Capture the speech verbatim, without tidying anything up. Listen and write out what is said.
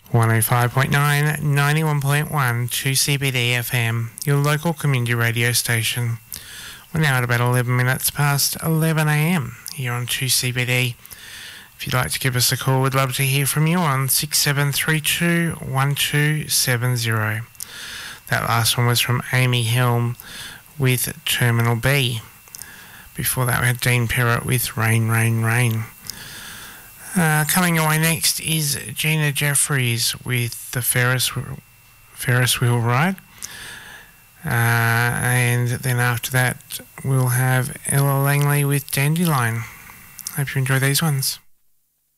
one oh five point nine, ninety-one point one, two C B D F M, your local community radio station. We're now at about eleven minutes past eleven a m here on two C B D. If you'd like to give us a call, we'd love to hear from you on six seven three two, one two seven zero. That last one was from Amy Helm with Terminal B. Before that we had Dean Perrott with Rain, Rain, Rain. Uh, coming away next is Gina Jeffries with the Ferris, Ferris wheel ride. Uh, and then after that we'll have Ella Langley with Dandelion. Hope you enjoy these ones.